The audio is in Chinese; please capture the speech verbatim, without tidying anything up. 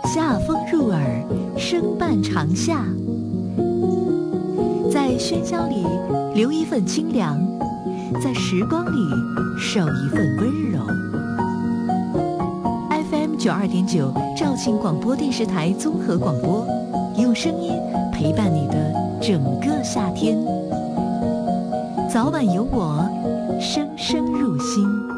夏风入耳，声伴长夏。在喧嚣里留一份清凉，在时光里守一份温柔。F M 九二点九肇庆广播电视台综合广播，用声音陪伴你的整个夏天。早晚有我，声声入心。